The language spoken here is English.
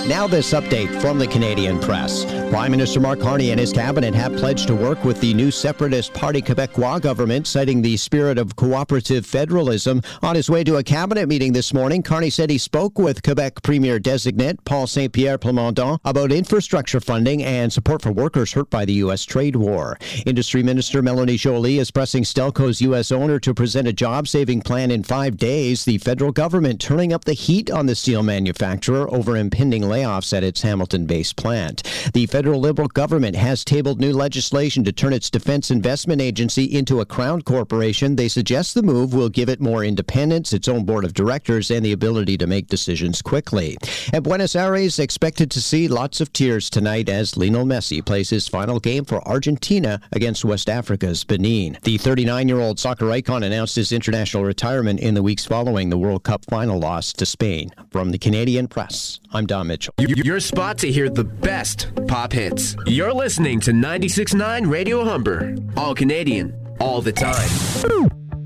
Now this update from the Canadian Press. Prime Minister Mark Carney and his cabinet have pledged to work with the new separatist Parti Québécois government, citing the spirit of cooperative federalism. On his way to a cabinet meeting this morning, Carney said he spoke with Quebec Premier-designate Paul Saint-Pierre Plamondon about infrastructure funding and support for workers hurt by the U.S. trade war. Industry Minister Melanie Joly is pressing Stelco's U.S. owner to present a job-saving plan in 5 days. The federal government turning up the heat on the steel manufacturer over impending layoffs at its Hamilton-based plant. The federal Liberal government has tabled new legislation to turn its Defense Investment Agency into a crown corporation. They suggest the move will give it more independence, its own board of directors, and the ability to make decisions quickly. And Buenos Aires expected to see lots of tears tonight as Lionel Messi plays his final game for Argentina against West Africa's Benin. The 39-year-old soccer icon announced his international retirement in the weeks following the World Cup final loss to Spain. From the Canadian Press, I'm Don Mitchell. Your spot to hear the best pop hits. You're listening to 96.9 Radio Humber. All Canadian, all the time.